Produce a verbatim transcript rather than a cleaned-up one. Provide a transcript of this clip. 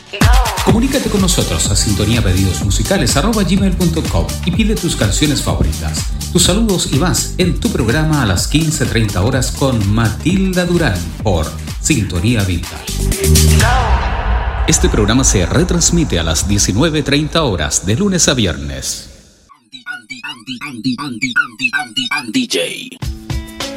Comunícate con nosotros a sintonía pedidos musicales arroba gmail punto com y pide tus canciones favoritas, tus saludos y más en tu programa a las quince treinta horas con Matilda Durán por Sintonía Vintage. Este programa se retransmite a las diecinueve treinta horas de lunes a viernes. D J